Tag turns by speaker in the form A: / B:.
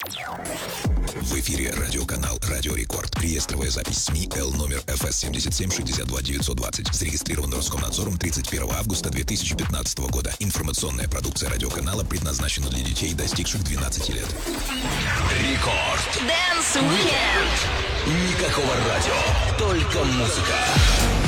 A: В эфире радиоканал «Радио Рекорд». Реестровая запись СМИ Л номер ФС 77 62 920. Зарегистрирован Роскомнадзором 31 августа 2015 года. Информационная продукция радиоканала предназначена для детей, достигших 12 лет. Рекорд.
B: Dance Weekend.
A: Никакого радио, только музыка.